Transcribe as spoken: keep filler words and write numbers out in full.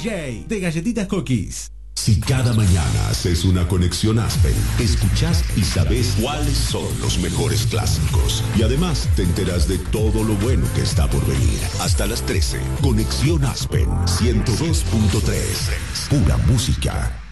J de Galletitas Cookies. Si cada mañana haces una conexión Aspen, escuchás y sabes cuáles son los mejores clásicos. Y además te enteras de todo lo bueno que está por venir. Hasta las trece, Conexión Aspen ciento dos punto tres. Pura música.